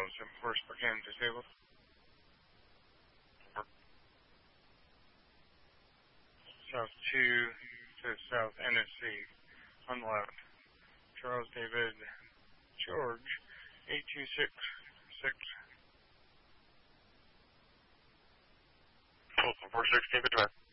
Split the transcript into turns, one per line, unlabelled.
7-4 Spokane disabled. South 2 to South NSC on the left. Charles David George 8266.
Wilson 416, good drive.